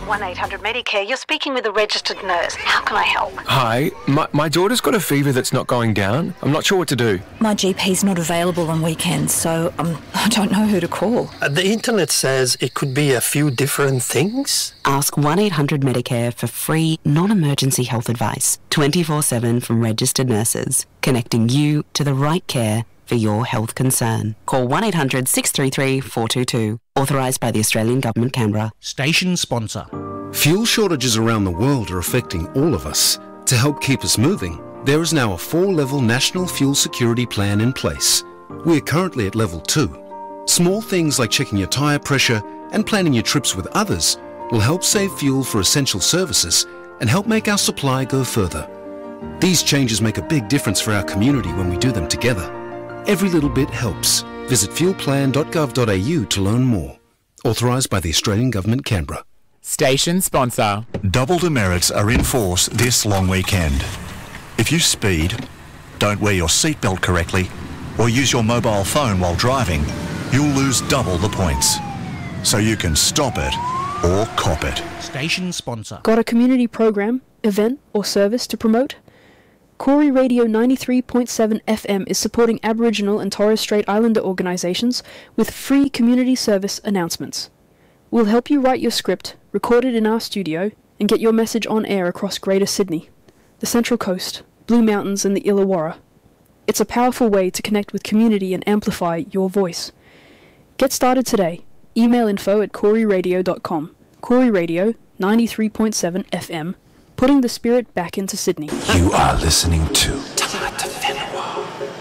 1-800 Medicare. You're speaking with a registered nurse. How can I help? Hi, my daughter's got a fever that's not going down. I'm not sure what to do. My GP's not available on weekends, so I don't know who to call. The internet says it could be a few different things. Ask 1-800 Medicare for free, non-emergency health advice, 24/7 from registered nurses, connecting you to the right care for your health concern. Call 1-800 633 422. Authorised by the Australian Government, Canberra. Station sponsor. Fuel shortages around the world are affecting all of us. To help keep us moving, there is now a 4-level national fuel security plan in place. We are currently at level 2. Small things like checking your tyre pressure and planning your trips with others will help save fuel for essential services and help make our supply go further. These changes make a big difference for our community when we do them together. Every little bit helps. Visit fuelplan.gov.au to learn more. Authorised by the Australian Government, Canberra. Station sponsor. Double demerits are in force this long weekend. If you speed, don't wear your seatbelt correctly, or use your mobile phone while driving, you'll lose double the points. So you can stop it or cop it. Station sponsor. Got a community program, event or service to promote? Koori Radio 93.7 FM is supporting Aboriginal and Torres Strait Islander organisations with free community service announcements. We'll help you write your script, record it in our studio, and get your message on air across Greater Sydney, the Central Coast, Blue Mountains and the Illawarra. It's a powerful way to connect with community and amplify your voice. Get started today. Email info@kooriradio.com. Koori Radio 93.7 FM. Putting the spirit back into Sydney. You are listening to Tangata Whenua.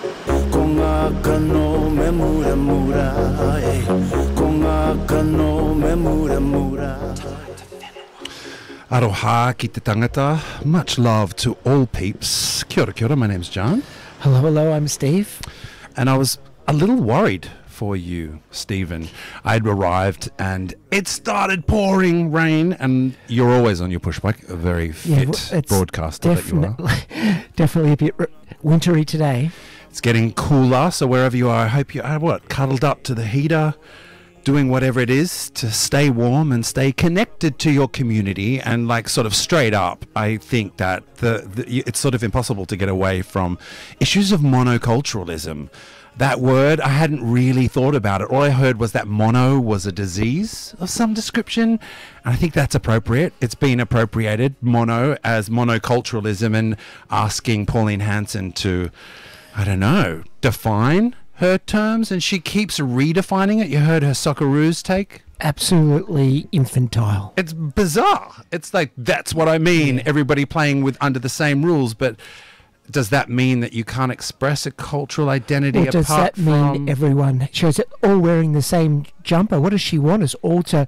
Aroha ki te tangata. Much love to all peeps. Kia ora, kia ora. My name's John. Hello, I'm Steve. And I was a little worried for you, Stephen. I'd arrived and it started pouring rain, and you're always on your push bike, a very fit broadcaster that you are. Definitely a bit wintry today. It's getting cooler, so wherever you are, I hope you are, cuddled up to the heater, doing whatever it is to stay warm and stay connected to your community. And like sort of straight up, I think that it's sort of impossible to get away from issues of monoculturalism. That word, I hadn't really thought about it. All I heard was that mono was a disease of some description. And I think that's appropriate. It's been appropriated, mono, as monoculturalism, and asking Pauline Hanson to, I don't know, define her terms. And she keeps redefining it. You heard her Socceroos take? Absolutely infantile. It's bizarre. It's like, that's what I mean. Yeah. Everybody playing with under the same rules, but does that mean that you can't express a cultural identity apart from... Does that mean everyone shows it all wearing the same jumper? What does she want us all to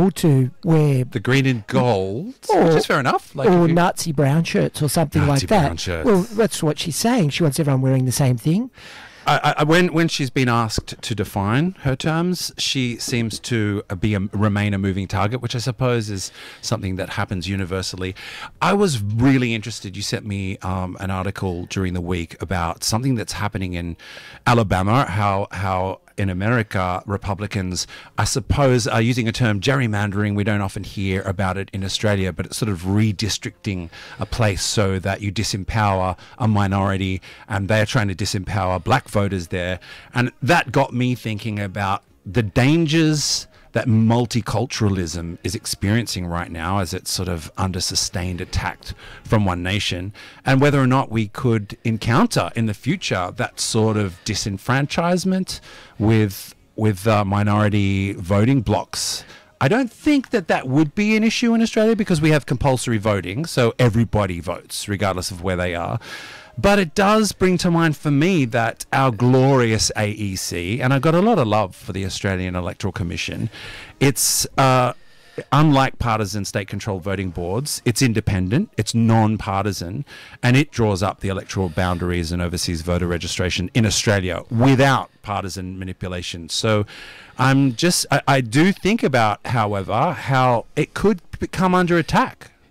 wear? The green and gold, which is fair enough. Like or Nazi brown shirts or something like that. Brown shirts. Well, that's what she's saying. She wants everyone wearing the same thing. When she's been asked to define her terms, she seems to remain a moving target, which I suppose is something that happens universally. I was really interested. You sent me an article during the week about something that's happening in Alabama, how in America, Republicans, I suppose, are using a term, gerrymandering. We don't often hear about it in Australia, but it's sort of redistricting a place so that you disempower a minority, and they're trying to disempower black voters there. And that got me thinking about the dangers that multiculturalism is experiencing right now as it's sort of under sustained attack from one nation, and whether or not we could encounter in the future that sort of disenfranchisement with minority voting blocks. I don't think that would be an issue in Australia because we have compulsory voting, so everybody votes regardless of where they are. But it does bring to mind for me that our glorious AEC, and I've got a lot of love for the Australian Electoral Commission, it's unlike partisan state-controlled voting boards, it's independent, it's non-partisan, and it draws up the electoral boundaries and oversees voter registration in Australia without partisan manipulation. So I do think about, however, how it could come under attack.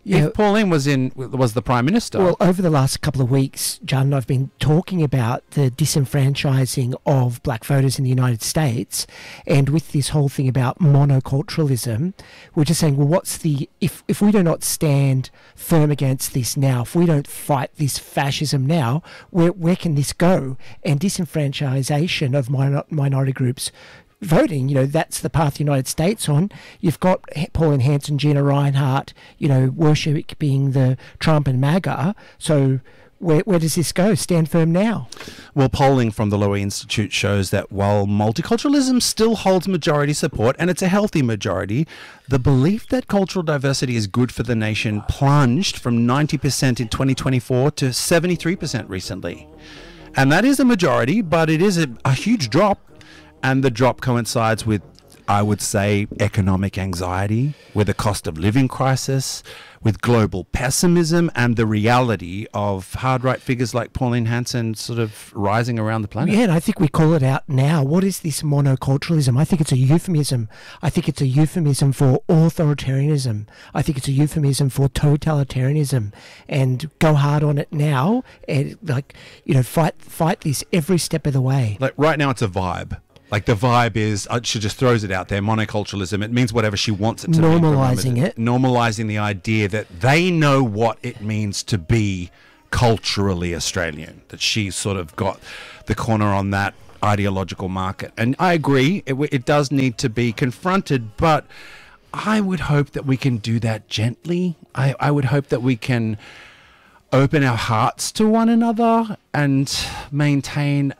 if Pauline was the Prime Minister. Well, over the last couple of weeks, John, I've been talking about the disenfranchising of black voters in the United States, and with this whole thing about monoculturalism, we're just saying, well, if we do not stand firm against this now, if we don't fight this fascism now, where can this go? And disenfranchisation of minority groups voting, that's the path the United States on. You've got Pauline Hanson, Gina Reinhart, worshipping the Trump and MAGA. So where does this go? Stand firm now. Well, polling from the Lowy Institute shows that while multiculturalism still holds majority support, and it's a healthy majority, the belief that cultural diversity is good for the nation plunged from 90% in 2024 to 73% recently. And that is a majority, but it is a huge drop. And the drop coincides with, I would say, economic anxiety, with a cost of living crisis, with global pessimism, and the reality of hard-right figures like Pauline Hanson sort of rising around the planet. Yeah, and I think we call it out now. What is this monoculturalism? I think it's a euphemism. I think it's a euphemism for authoritarianism. I think it's a euphemism for totalitarianism. And go hard on it now, and fight this every step of the way. Like right now, it's a vibe. Like the vibe is, she just throws it out there, monoculturalism. It means whatever she wants it to mean. Normalising it. Normalising the idea that they know what it means to be culturally Australian, that she's sort of got the corner on that ideological market. And I agree, it does need to be confronted, but I would hope that we can do that gently. I would hope that we can open our hearts to one another and maintain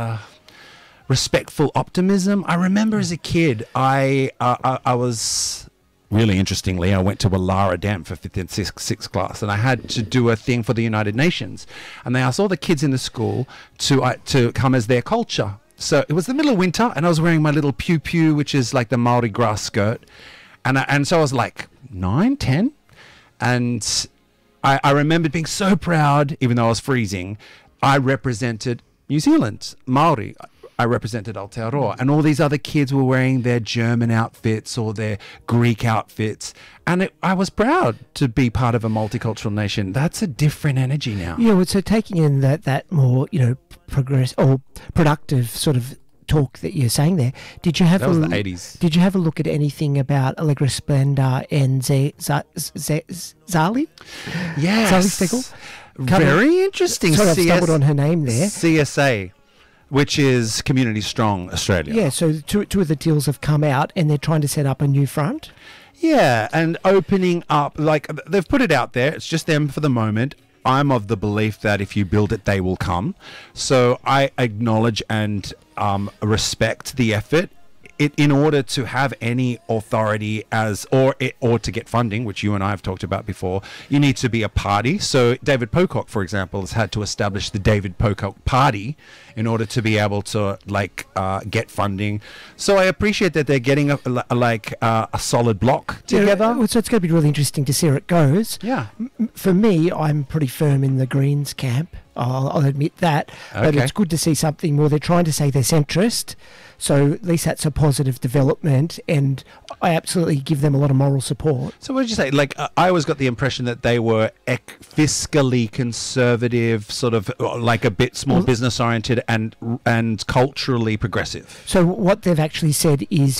respectful optimism. I remember as a kid, I was really interestingly, I went to a Lara Dam for 5th and 6th class, and I had to do a thing for the United Nations, and they asked all the kids in the school to come as their culture. So it was the middle of winter, and I was wearing my little pew pew, which is like the Maori grass skirt, and so I was like 9, 10, and I remember being so proud, even though I was freezing. I represented New Zealand, Maori. I represented Aotearoa, and all these other kids were wearing their German outfits or their Greek outfits, and I was proud to be part of a multicultural nation. That's a different energy now. Yeah, well, so taking in that more progress or productive sort of talk that you're saying there, did you have that was the 80s? Did you have a look at anything about Allegra Splendor and Zali? Yes, Zali Steggall? Very interesting. Sorry, I've stumbled on her name there. CSA. Which is Community Strong Australia. Yeah, so two of the deals have come out and they're trying to set up a new front. Yeah, and opening up, like they've put it out there, it's just them for the moment. I'm of the belief that if you build it, they will come. So I acknowledge and respect the effort. In order to have any authority or to get funding, which you and I have talked about before, you need to be a party. So David Pocock, for example, has had to establish the David Pocock Party in order to be able to get funding. So I appreciate that they're getting a solid block together. Yeah, so it's going to be really interesting to see where it goes. Yeah. For me, I'm pretty firm in the Greens camp. I'll admit that. Okay. But it's good to see something more. They're trying to say they're centrist. So at least that's a positive development, and I absolutely give them a lot of moral support. So what did you say? I always got the impression that they were fiscally conservative, sort of like a bit small business oriented and culturally progressive. So what they've actually said is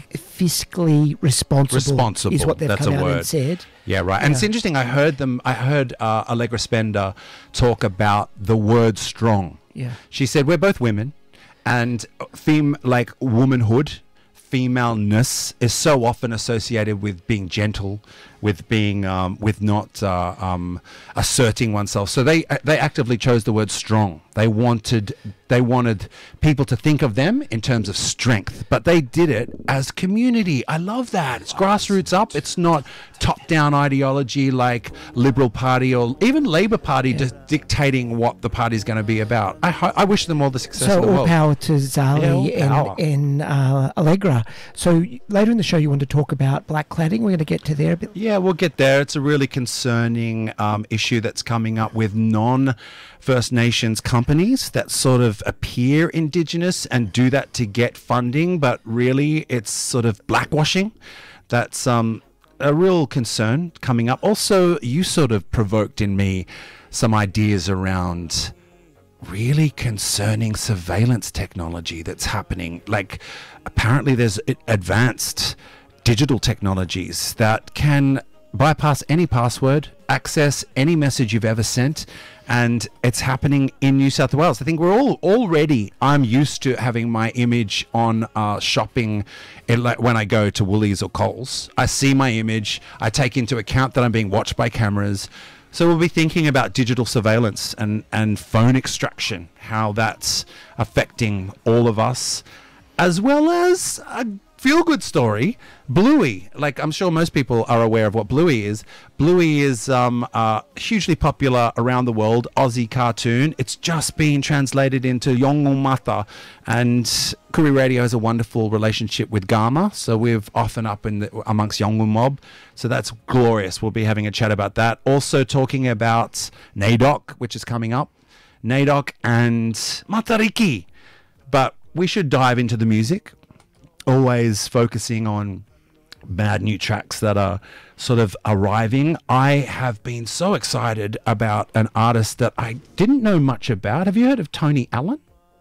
fiscally responsible. Is what they've come out and said. Yeah, right. And it's interesting. I heard Allegra Spender talk about the word strong. Yeah. She said, we're both women, and womanhood, femaleness is so often associated with being gentle, with being with not asserting oneself. So they actively chose the word strong. They wanted people to think of them in terms of strength, but they did it as community. I love that. It's grassroots up. It's not top-down ideology like Liberal Party or even Labor Party dictating what the party's going to be about. I wish them all the success in the world. So all power to Zali and Allegra. So later in the show you want to talk about black cladding. We're going to get to there a bit. Yeah, we'll get there. It's a really concerning issue that's coming up with non-First Nations companies that sort of appear Indigenous and do that to get funding, but really it's sort of blackwashing. That's a real concern coming up. Also, you sort of provoked in me some ideas around really concerning surveillance technology that's happening. Like, apparently there's advanced digital technologies that can bypass any password, access any message you've ever sent, and it's happening in New South Wales. I think we're all already, I'm used to having my image on shopping when I go to Woolies or Coles. I see my image, I take into account that I'm being watched by cameras. So we'll be thinking about digital surveillance and phone extraction, how that's affecting all of us, as well as a feel-good story, Bluey. Like, I'm sure most people are aware of what Bluey is. Bluey is hugely popular around the world, Aussie cartoon. It's just been translated into Yolngu Mata, and Koori Radio has a wonderful relationship with Gama, so we're often up amongst Yolngu mob, so that's glorious. We'll be having a chat about that. Also talking about NAIDOC, which is coming up. NAIDOC and Matariki. But we should dive into the music. Always focusing on bad new tracks that are sort of arriving. I have been so excited about an artist that I didn't know much about. Have you heard of Tony Allen?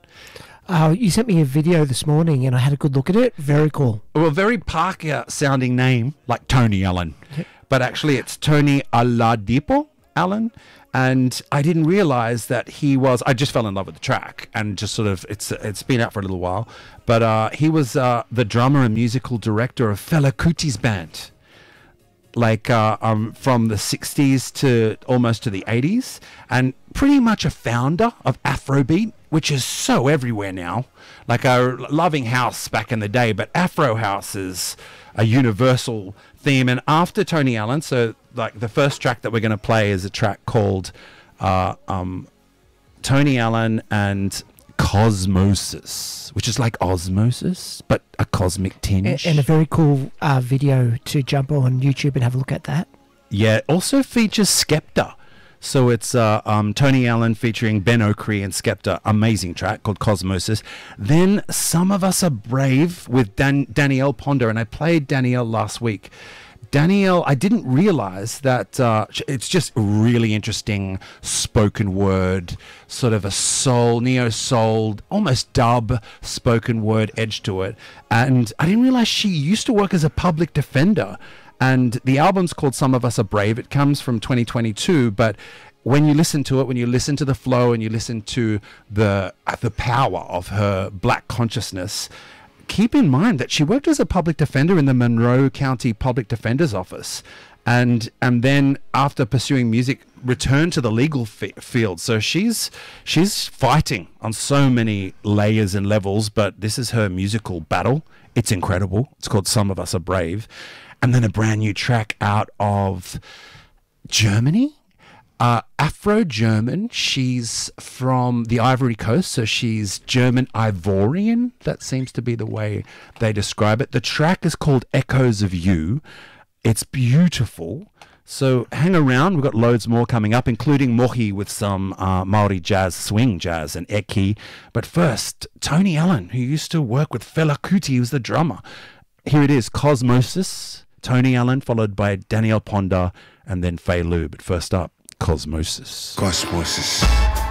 You sent me a video this morning and I had a good look at it. Very cool. Well, a very Parker sounding name, like Tony Allen. But actually it's Tony Oladipo Allen. And I didn't realize that I just fell in love with the track and just sort of, it's been out for a little while. But he was the drummer and musical director of Fela Kuti's band. Like from the 60s to almost to the 80s. And pretty much a founder of Afrobeat, which is so everywhere now. Like loving house back in the day, but Afro house is a universal theme. And after Tony Allen, so like the first track that we're going to play is a track called Tony Allen and Cosmosis, which is like osmosis, but a cosmic tinge. And a very cool video to jump on YouTube and have a look at that. Yeah, it also features Skepta. So it's Tony Allen featuring Ben Okri and Skepta. Amazing track called Cosmosis. Then Some of Us Are Brave with Danielle Ponder. And I played Danielle last week. Danielle, I didn't realize that it's just really interesting spoken word, sort of a soul, neo-soul, almost dub spoken word edge to it. And I didn't realize she used to work as a public defender. And the album's called Some of Us Are Brave. It comes from 2022, but when you listen to it, when you listen to the flow and you listen to the power of her black consciousness, keep in mind that she worked as a public defender in the Monroe County Public Defender's Office. And then after pursuing music, returned to the legal field. So she's fighting on so many layers and levels, but this is her musical battle. It's incredible. It's called Some of Us Are Brave. And then a brand new track out of Germany, Afro-German. She's from the Ivory Coast, so she's German Ivorian. That seems to be the way they describe it. The track is called Echoes of You. It's beautiful. So hang around. We've got loads more coming up, including Mohi with some Maori jazz, swing jazz, and eki. But first, Tony Allen, who used to work with Fela Kuti, who's the drummer. Here it is, Cosmosis. Tony Allen, followed by Danielle Ponder, and then Faye Lou. But first up, Cosmosis. Cosmosis.